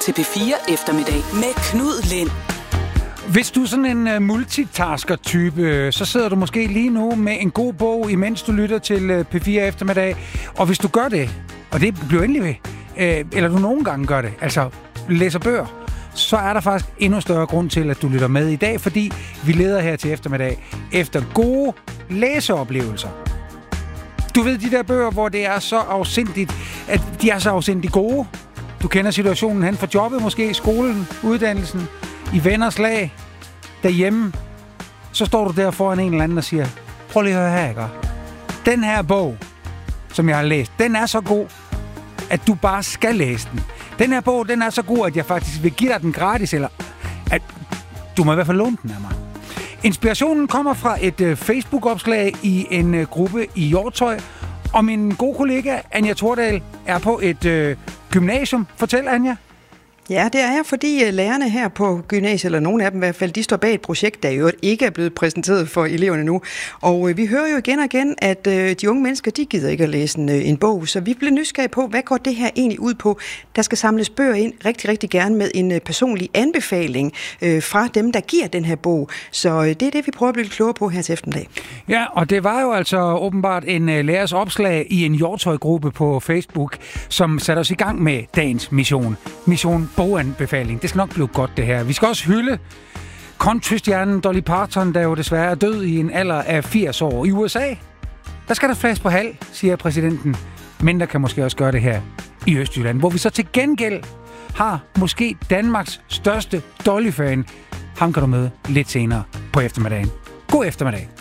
til P4 Eftermiddag med Knud Lind. Hvis du er sådan en multitasker-type, så sidder du måske lige nu med en god bog, imens du lytter til P4 Eftermiddag. Og hvis du gør det, og det bliver endelig ved, eller du nogle gange gør det, altså læser bøger, så er der faktisk endnu større grund til, at du lytter med i dag, fordi vi leder her til eftermiddag efter gode læseoplevelser. Du ved, de der bøger, hvor det er så afsindigt, at de er så afsindigt gode. Du kender situationen hen fra jobbet, måske skolen, uddannelsen, i venners lag, derhjemme. Så står du der foran en eller anden og siger, prøv lige at høre her, ikke? Den her bog, som jeg har læst, den er så god, at du bare skal læse den. Den her bog, den er så god, at jeg faktisk vil give dig den gratis, eller at du må i hvert fald låne den af mig. Inspirationen kommer fra et Facebook-opslag i en gruppe i Hjortshøj, og min gode kollega Anja Tordal er på et gymnasium. Fortæl, Anja. Ja, det er jeg, fordi lærerne her på gymnasiet, eller nogle af dem i hvert fald, de står bag et projekt, der i øvrigt ikke er blevet præsenteret for eleverne nu. Og vi hører jo igen og igen, at de unge mennesker, de gider ikke at læse en bog, så vi bliver nysgerrige på, hvad går det her egentlig ud på? Der skal samles bøger ind rigtig, rigtig gerne med en personlig anbefaling fra dem, der giver den her bog. Så det er det, vi prøver at blive klogere på her til eftermiddag. Ja, og det var jo altså åbenbart en lærers opslag i en Hjortshøj-gruppe på Facebook, som satte os i gang med dagens mission. Mission boganbefaling. Det skal nok blive godt, det her. Vi skal også hylde countrystjernen Dolly Parton, der jo desværre er død i en alder af 80 år. I USA, der skal der flas på halv, siger præsidenten. Men der kan måske også gøre det her i Østjylland, hvor vi så til gengæld har måske Danmarks største Dolly-fan. Ham kan du møde lidt senere på eftermiddagen. God eftermiddag.